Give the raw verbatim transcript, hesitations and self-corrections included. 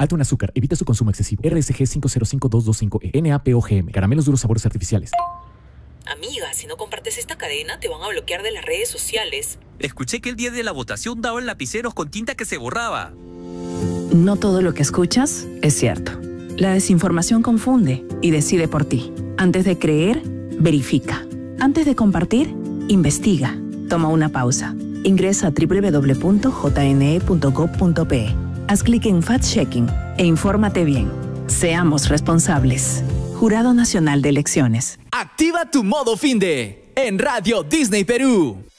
Alto en azúcar. Evita su consumo excesivo. R S G cinco cero cinco dos dos cinco E. N A P O G M. Caramelos duros sabores artificiales. Amiga, si no compartes esta cadena, te van a bloquear de las redes sociales. Escuché que el día de la votación daban lapiceros con tinta que se borraba. No todo lo que escuchas es cierto. La desinformación confunde y decide por ti. Antes de creer, verifica. Antes de compartir, investiga. Toma una pausa. Ingresa a doble u doble u doble u punto j n e punto gob punto pe. Haz clic en Fact Checking e infórmate bien. Seamos responsables. Jurado Nacional de Elecciones. Activa tu modo Finde en Radio Disney Perú.